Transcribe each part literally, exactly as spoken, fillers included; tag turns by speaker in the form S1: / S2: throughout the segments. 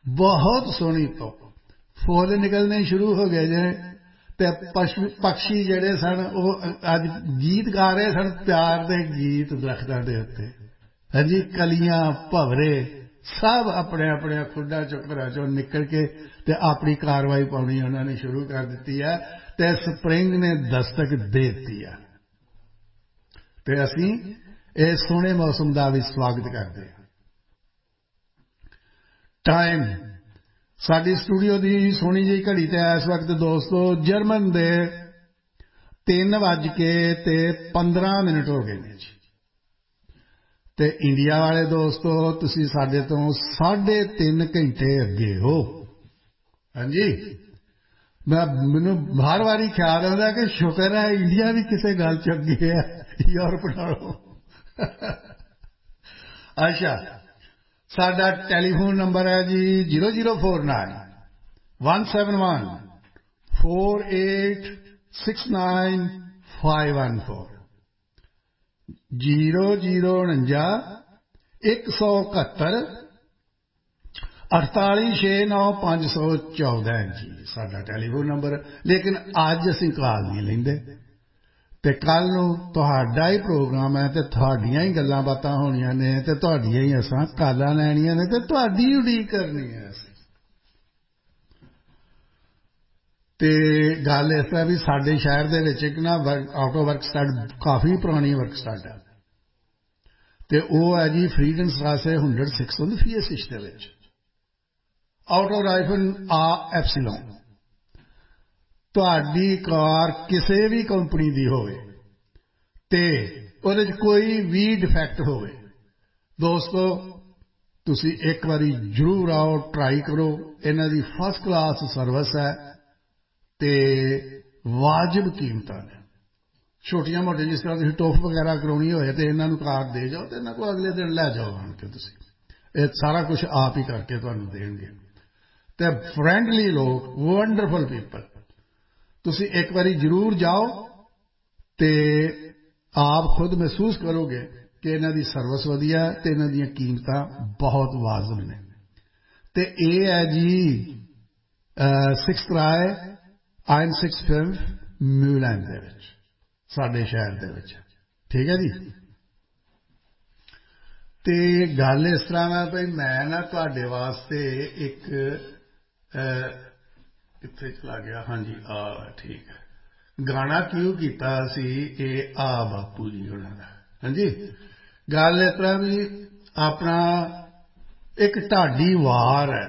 S1: बहुत सोहनी धुप, फुल निकलने शुरू हो गए जे ते पशु पक्षी जिहड़े सन वो अज गीत गा रहे सन, प्यार दे गीत दरख्तां दे उत्ते। हाँ जी, कलियां भवरे सब अपने अपने खुडा चो घरां चों निकल के ते अपनी कार्रवाई पाउणी उन्होंने शुरू कर दी है ते स्प्रिंग ने दस्तक दे दी है ते असीं इस सोहणे मौसम का भी स्वागत करते हैं। टाइम साडी स्टूडियो की सोहनी जी घड़ी ते इस वक्त दोस्तों जर्मन दे तीन वज के ते पंद्रह मिनट हो गए ने जी। ते इंडिया वाले दोस्तों तुसी साडे तो साढ़े तीन घंटे अगे हो। हाँ जी, मैं मैनू हर बारी ख्याल आता कि शुक्र है इंडिया भी किसी गल च अगे है यूरोप नालों। अच्छा, साडा टेलीफोन नंबर है जी zero zero four nine one seven one four eight six nine five one four zero zero उनंजा एक सौ इकहत्तर अड़ताली छे नौ पांच सौ चौदह जी साडा टेलीफोन नंबर। लेकिन अज असीं कॉल नहीं लेंदे ते कल नूं तुहाडा ही प्रोग्राम है ते तुहाडीआं ही गल्लां बातां होणीआं ने ते तुहाडीआं ही असां कालां लैणीआं ने ते तुहाडी उडीक करनी है असीं। ते गल इस तरह भी साडे शहर दे विच इक ना आटो वर्क स्टड काफ़ी पुरानी वर्क स्टड है ते ओह है जी फ्रीडन सरासे हंड्रड सिक्स फीएसिश दे विच आटो राइफन आ एप्सिलोन। तुहाडी कार किसी भी कंपनी की होवे ते उहदे च कोई भी डिफैक्ट होवे दोस्तों तुसी एक बारी जरूर आओ, ट्राई करो। इन्हां दी फर्स्ट क्लास सर्विस है ते वाजिब कीमतां ने। छोटियां मोटियां जिस तरह तुसीं टोफ वगैरह करवाउणी होए ते इन्हां नूं कार दे जाओ ते इन्हां को अगले दिन लै जाओ आण के तुसीं ये सारा कुछ आप ही करके तुहानूं देणगे ते फ्रेंडली लोग, वंडरफुल पीपल। तुसी एक बारी जरूर जाओ ते आप खुद महसूस करोगे कि इन्हां दी सर्विस वधिया है ते इन्हां दीयां कीमतां बहुत वाजिब ने। ते ये है जी सिक्स राय आइन सिक्स फिफ्थ म्यूलैंड दे विच साडे शहर दे विच, ठीक है जी। ते गल इस तरह है भाई मैं ना तुहाडे वास्ते एक कित्थे चला गया, हाँ जी आ ठीक है, गाना क्यों कीता सी ए आ बापू जी होना दा। हाँ जी, गल इस तरह भी अपना एक ढाडी वार है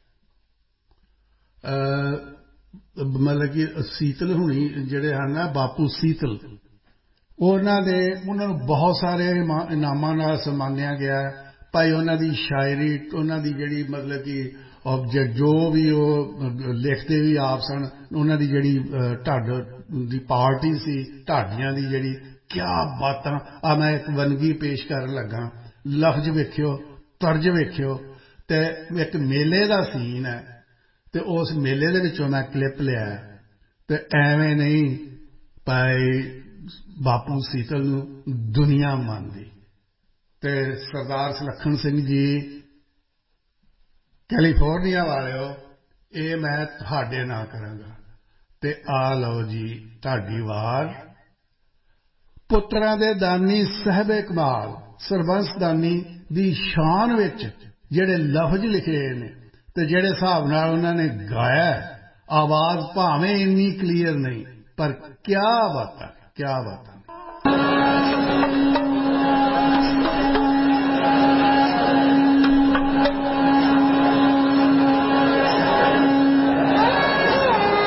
S1: मतलब कि सीतल हुणी जिहड़े हैं ना बापू सीतल उन्हां दे उन्हां नूं बहुत सारे इनामां नाल सम्मानिया गया है भाई। उन्हां दी शायरी उन्हां दी जिहड़ी मतलब कि ऑब्जेक्ट जो भी वो लिखते भी आप सन, उन्हां दी जिहड़ी ढाड दी पार्टी सी ढाडियां दी जिहड़ी क्या बातां। आ मैं एक वनगी पेश करन लगा, लफ्ज वेखियो तर्ज वेखियो ते एक मेले दा सीन है ते उस मेले दे विचों मैं क्लिप लिया ते एवें नहीं भाई बापू सीतल नूं दुनिया मानदी ते सरदार सुलखन सिंह जी कैलीफोर्निया वालिओ ये मैं तुहाडे नाल करांगा ते आ लो जी तुहाडी वार। पुत्रां दे दानी साहिबे कमाल सरबंस दानी दी शान विच जिहड़े लफ्ज लिखे ने ते जिहड़े हिसाब नाल उन्हां ने गाया आवाज भावें इन्नी क्लीयर नहीं पर क्या बात है क्या बात है।